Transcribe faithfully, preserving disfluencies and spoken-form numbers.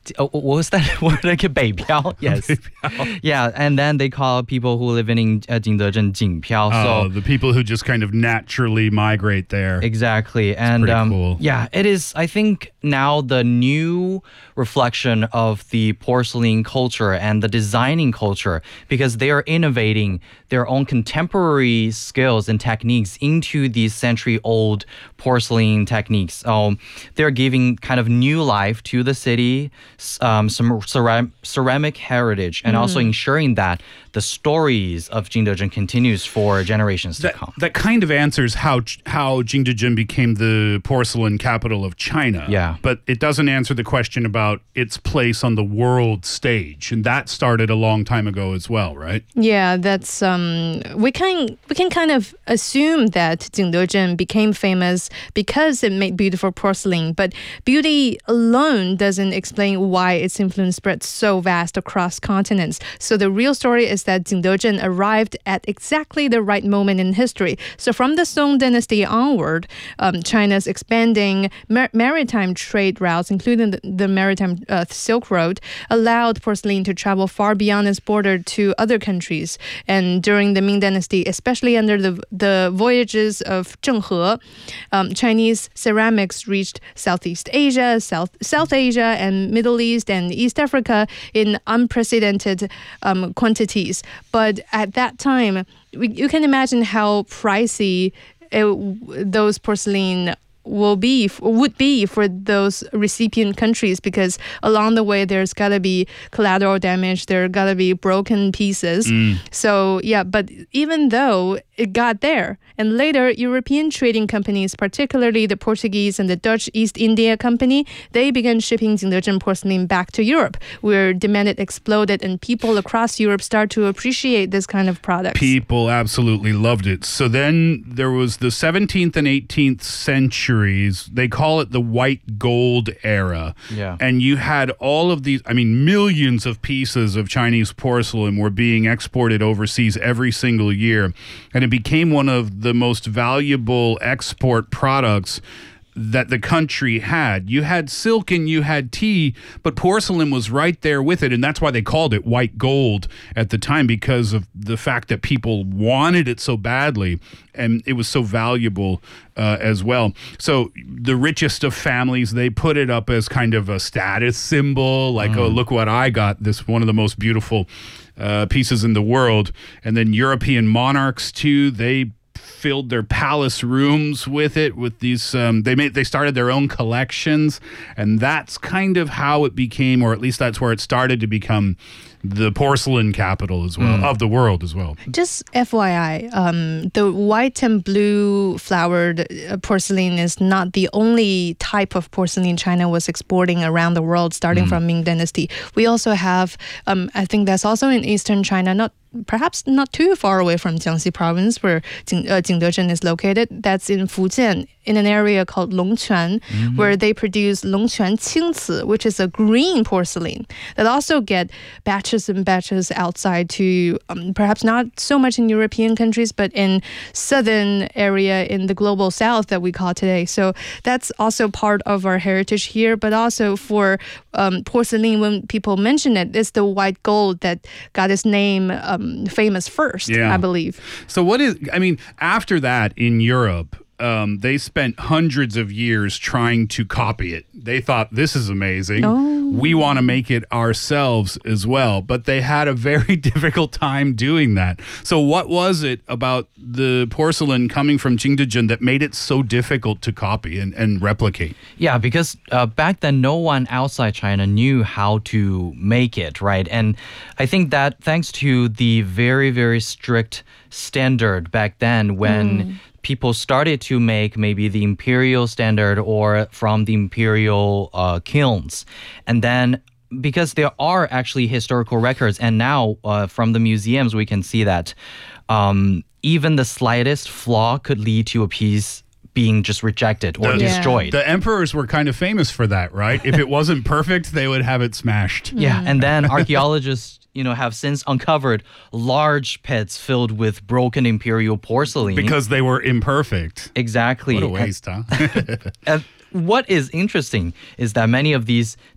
Oh, what was that word? Like a 北漂? Yes. Yeah, and then they call people who live in uh, Jingdezhen 景漂. Oh, So the people who just kind of naturally migrate there. exactly. And pretty um, cool. yeah, it is, I think, now the new reflection of the porcelain culture and the designing culture, because they are innovating their own contemporary skills and techniques into these century-old porcelain techniques. Um, they're giving kind of new life to the city, um, some ceram- ceramic heritage, and also ensuring that the stories of Jingdezhen continues for generations to That, come. that kind of answers how how Jingdezhen became the porcelain capital of China. Yeah. But it doesn't answer the question about its place on the world stage. And that started a long time ago as well, right? Yeah, that's um we can we can kind of assume that Jingdezhen became famous because it made beautiful porcelain, but beauty alone doesn't explain why its influence spread so vast across continents. So the real story is that Jingdezhen arrived at exactly the right moment in history. So from the Song Dynasty onward, um, China's expanding mar- maritime trade routes, including the, the maritime uh, Silk Road, allowed porcelain to travel far beyond its border to other countries. And during the Ming Dynasty, especially under the the voyages of Zheng He, um, Chinese ceramics reached Southeast Asia, South South Asia, and Middle East and East Africa in unprecedented um, quantities. But at that time, we, you can imagine how pricey it, those porcelain will be would be for those recipient countries, because along the way there's got to be collateral damage, there got to be broken pieces. Mm. So yeah, but even though it got there, and later European trading companies, particularly the Portuguese and the Dutch East India Company, they began shipping Jingdezhen porcelain back to Europe, where demand exploded and people across Europe start to appreciate this kind of product. People absolutely loved it. So then there was the seventeenth and eighteenth centuries. They call it the white gold era. Yeah. And you had all of these, I mean, millions of pieces of Chinese porcelain were being exported overseas every single year. And it became one of the most valuable export products that the country had. You had silk and you had tea, but porcelain was right there with it. And that's why they called it white gold at the time, because of the fact that people wanted it so badly and it was so valuable uh, as well. So the richest of families, they put it up as kind of a status symbol, like, mm. oh, look what I got, this one of the most beautiful uh, pieces in the world. And then European monarchs too, they filled their palace rooms with it, with these um, they made they started their own collections, and that's kind of how it became, or at least that's where it started to become, the porcelain capital as well, mm. of the world as well. Just F Y I, um, the white and blue flowered porcelain is not the only type of porcelain China was exporting around the world, starting mm. from Ming Dynasty. We also have, um, I think that's also in eastern China, not perhaps not too far away from Jiangxi province, where Jing, uh, Jingdezhen is located. That's in Fujian, in an area called Longquan, mm-hmm. where they produce Longquan Qingci, which is a green porcelain that also get batches and batches outside to um, perhaps not so much in European countries, but in southern area in the global south that we call today. So that's also part of our heritage here. But also for um, porcelain, when people mention it, it's the white gold that got its name um, famous first, yeah. I believe. So what is, I mean, after that in Europe, Um, they spent hundreds of years trying to copy it. They thought, this is amazing. Oh. We want to make it ourselves as well. But they had a very difficult time doing that. So what was it about the porcelain coming from Jingdezhen that made it so difficult to copy and, and replicate? Yeah, because uh, back then, no one outside China knew how to make it, right? And I think that thanks to the very, very strict standard back then, when mm. people started to make maybe the imperial standard or from the imperial uh, kilns. And then because there are actually historical records, and now uh, from the museums, we can see that um, even the slightest flaw could lead to a piece being just rejected or the, destroyed. The emperors were kind of famous for that, right? If it wasn't perfect, they would have it smashed. Yeah, and then archaeologists, you know, have since uncovered large pits filled with broken imperial porcelain. Because they were imperfect. Exactly. What a waste, and, huh? and what is interesting is that many of these